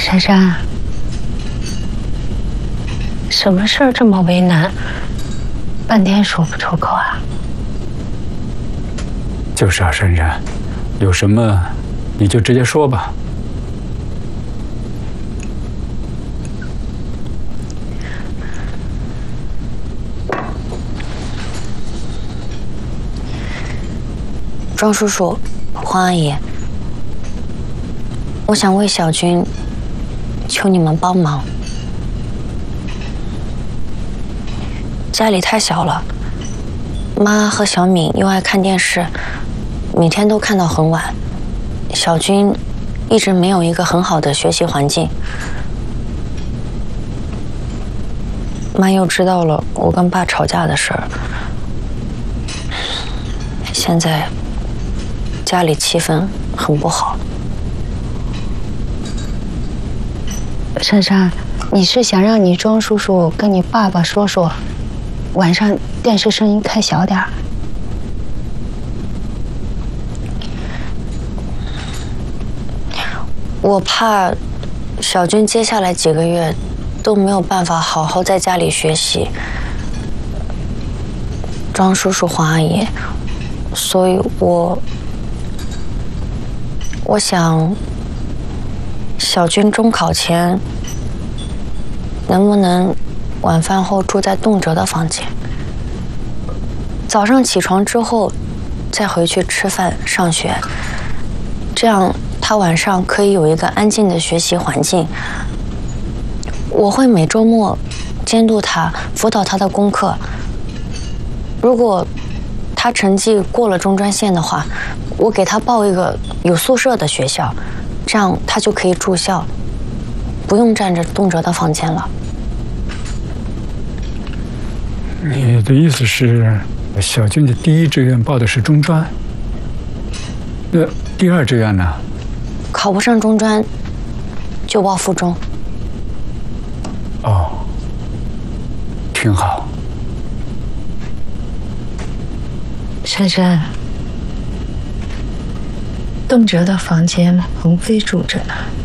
珊珊，什么事儿这么为难，半天说不出口啊？ 就是啊，珊珊，有什么你就直接说吧。 庄叔叔，黄阿姨，我想为小军求你们帮忙。家里太小了，妈和小敏又爱看电视，每天都看到很晚。小军一直没有一个很好的学习环境。妈又知道了我跟爸吵架的事儿，现在家里气氛很不好。 珊珊，你是想让你庄叔叔跟你爸爸说说，晚上电视声音开小点儿？ 我怕小军接下来几个月都没有办法好好在家里学习。庄叔叔、黄阿姨，所以我想小军中考前能不能晚饭后住在动辄的房间，早上起床之后再回去吃饭上学，这样他晚上可以有一个安静的学习环境。我会每周末监督他，辅导他的功课。如果他成绩过了中专线的话，我给他报一个有宿舍的学校，这样他就可以住校，不用占着动辄的房间了。 你的意思是，小军的第一志愿报的是中专，那第二志愿呢？ 考不上中专，就报附中。 哦，挺好。 珊珊，动辄的房间，鹏飞住着呢。